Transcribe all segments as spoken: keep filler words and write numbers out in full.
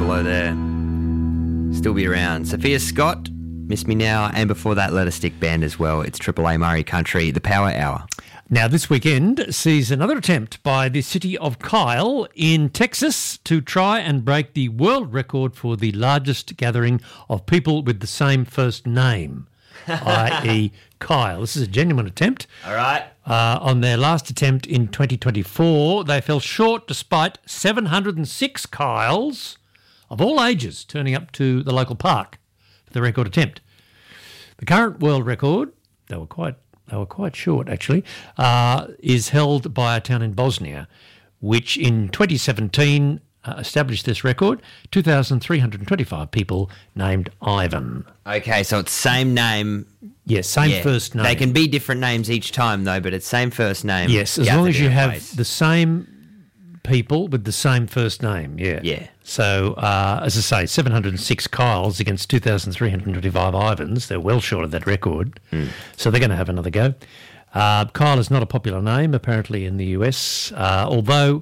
below there. Still be around. Sophia Scott, Miss Me Now, and before that, Let Us Stick Band as well. It's Triple A Murray Country, the Power Hour. Now, this weekend sees another attempt by the city of Kyle in Texas to try and break the world record for the largest gathering of people with the same first name, that is. Kyle. This is a genuine attempt. All right. Uh, on their last attempt in twenty twenty-four, they fell short despite seven hundred six Kyles of all ages turning up to the local park for the record attempt. The current world record, they were quite they were quite short actually, uh, is held by a town in Bosnia, which in twenty seventeen uh, established this record. two thousand three hundred twenty-five people named Ivan. Okay, so it's same name. Yes, same Yeah. first name. They can be different names each time, though, but it's same first name. Yes, as gathered long as in you a have place. the same people with the same first name, yeah. Yeah. So, uh, as I say, seven hundred six Kyles against two thousand three hundred twenty-five Ivans. They're well short of that record. Mm. So they're going to have another go. Uh, Kyle is not a popular name, apparently, in the U S, uh, although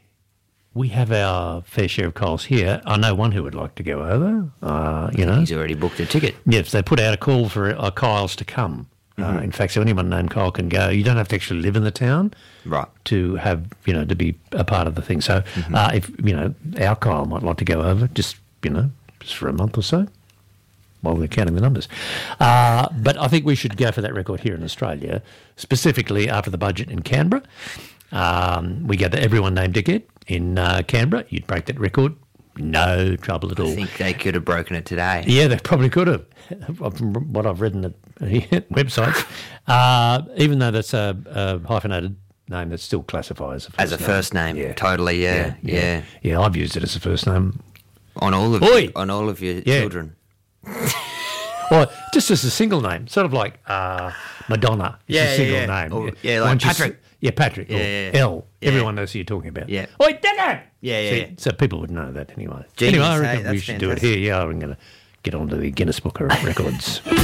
we have our fair share of Kyles here. I know one who would like to go over, uh, you know. He's already booked a ticket. Yes, they put out a call for uh, Kyles to come. Mm-hmm. Uh, in fact, so anyone named Kyle can go. You don't have to actually live in the town, Right. to have, you know, to be a part of the thing. So, mm-hmm. uh, if you know, our Kyle might like to go over, just you know, just for a month or so, while we're counting the numbers. Uh, but I think we should go for that record here in Australia, specifically after the budget in Canberra. Um, we got everyone named Dickhead in uh, Canberra. You'd break that record. No trouble at all. I think they could have broken it today. Yeah, they probably could have, from what I've read in the websites. Uh, even though that's a, a hyphenated name, that still classifies as a first As a name. first name, Yeah. totally, yeah, yeah, yeah. Yeah, I've used it as a first name. On all of Oi! on all of your Yeah. children. Or just as a single name, sort of like uh, Madonna is Yeah, a single yeah, yeah. name. Or- yeah, yeah, like Once you s- Patrick. Yeah, Patrick. Yeah, or yeah, L. yeah. Everyone knows who you're talking about. Yeah. Oi, Dickhead! Yeah, yeah, See, yeah. So people would know that anyway. Genius, anyway, I eh? reckon we That's should do it fantastic. here. Yeah, I'm going to get onto the Guinness Book of Records.